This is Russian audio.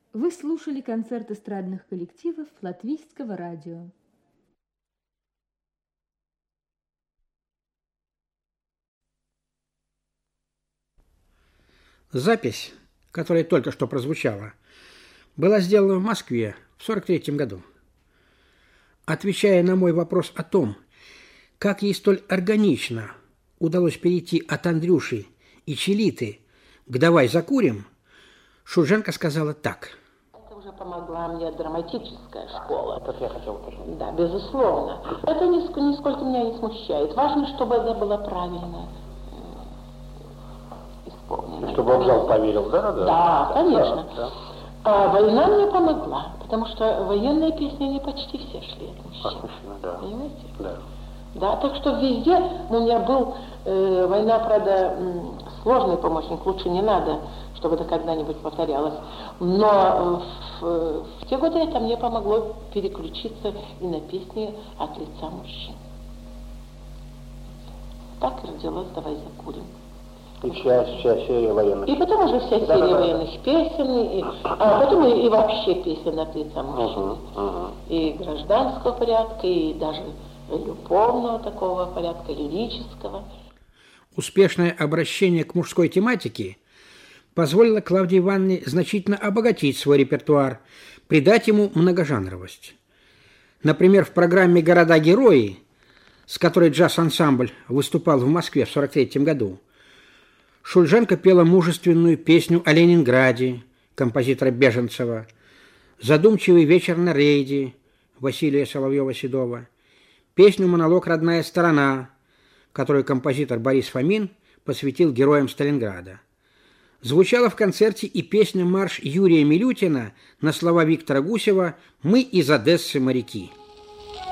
Вы слушали концерт эстрадных коллективов Латвийского радио. Запись, которая только что прозвучала, была сделана в Москве в 1943 году. Отвечая на мой вопрос о том, как ей столь органично удалось перейти от Андрюши и Челиты к «Давай закурим», Шульженко сказала так. Это уже помогла мне драматическая школа. Это я хотел уточнить. Да, безусловно. Это нисколько меня не смущает. Важно, чтобы это было правильно исполнено. Чтобы вокзал поверил, да? Да, конечно. Да. А война мне помогла, потому что военные песни, они почти все шли от мужчин. Да. Понимаете? Да. Да, так что везде у меня был, война, правда, сложный помощник, лучше не надо, чтобы это когда-нибудь повторялось. Но в те годы это мне помогло переключиться и на песни от лица мужчин. Так и родилась «Давай закурим». И вся серия военных. И потом уже вся серия военных песен, а потом и вообще песен от лица мужчин. И гражданского порядка, и даже любовного такого порядка, лирического. Успешное обращение к мужской тематике позволило Клавдии Ивановне значительно обогатить свой репертуар, придать ему многожанровость. Например, в программе «Города-герои», с которой джаз-ансамбль выступал в Москве в 1943 году, Шульженко пела мужественную песню о Ленинграде композитора Беженцева, задумчивый вечер на рейде Василия Соловьева-Седова, песню-монолог «Родная сторона», которую композитор Борис Фомин посвятил героям Сталинграда. Звучала в концерте и песня-марш Юрия Милютина на слова Виктора Гусева «Мы из Одессы моряки».